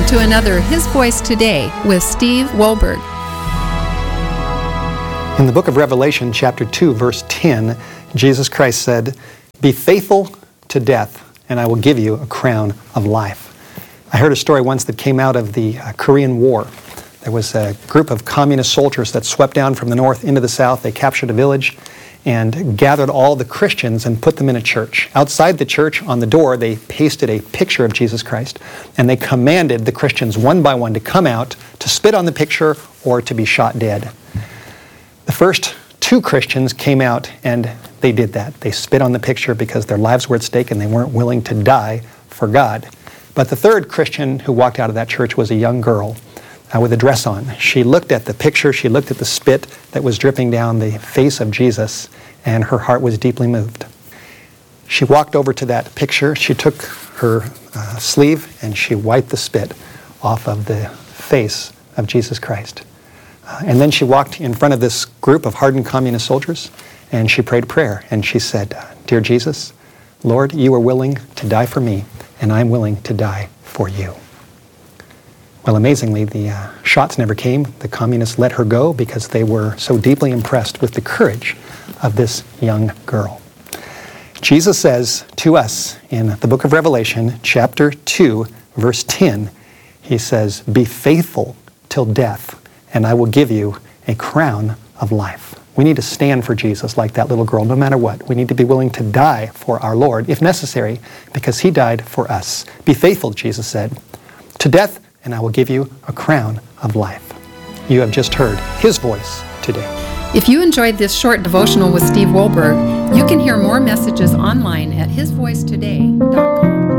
to another His Voice Today with Steve Wohlberg. In the book of Revelation, chapter 2, verse 10, Jesus Christ said, "Be faithful to death, and I will give you a crown of life." I heard a story once that came out of the Korean War. There was a group of communist soldiers that swept down from the north into the south. They captured a village and gathered all the Christians and put them in a church. Outside the church, on the door, they pasted a picture of Jesus Christ, and they commanded the Christians one by one to come out, to spit on the picture, or to be shot dead. The first 2 Christians came out and they did that. They spit on the picture because their lives were at stake and they weren't willing to die for God. But the 3rd Christian who walked out of that church was a young girl with a dress on. She looked at the picture, she looked at the spit that was dripping down the face of Jesus, and her heart was deeply moved. She walked over to that picture, she took her sleeve, and she wiped the spit off of the face of Jesus Christ. And then she walked in front of this group of hardened communist soldiers, and she prayed a prayer, and she said, "Dear Jesus, Lord, you are willing to die for me, and I'm willing to die for you." Well, amazingly, the shots never came. The communists let her go because they were so deeply impressed with the courage of this young girl. Jesus says to us in the book of Revelation, chapter 2, verse 10, he says, "Be faithful till death, and I will give you a crown of life." We need to stand for Jesus like that little girl, no matter what. We need to be willing to die for our Lord, if necessary, because He died for us. Be faithful, Jesus said, to death, and I will give you a crown of life. You have just heard His voice today. If you enjoyed this short devotional with Steve Wohlberg, you can hear more messages online at hisvoicetoday.com.